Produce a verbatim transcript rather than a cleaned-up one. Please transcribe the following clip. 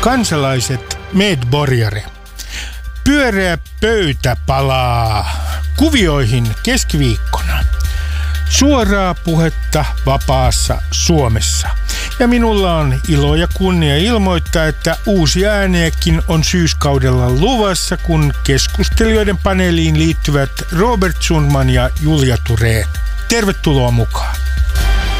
Kansalaiset medborgare. Pyöreä pöytä palaa kuvioihin keskiviikkona. Suoraa puhetta vapaassa Suomessa. Ja minulla on ilo ja kunnia ilmoittaa, että uusia ääniäkin on syyskaudella luvassa, kun keskustelijoiden paneeliin liittyvät Robert Sundman ja Julia Thorén. Tervetuloa mukaan.